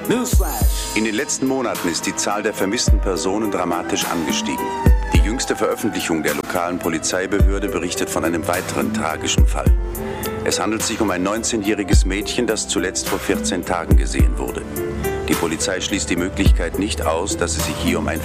Newsflash. In den letzten Monaten ist die Zahl der vermissten Personen dramatisch angestiegen. Die jüngste Veröffentlichung der lokalen Polizeibehörde berichtet von einem weiteren tragischen Fall. Es handelt sich um ein 19-jähriges Mädchen, das zuletzt vor 14 Tagen gesehen wurde. Die Polizei schließt die Möglichkeit nicht aus, dass es sich hier um ein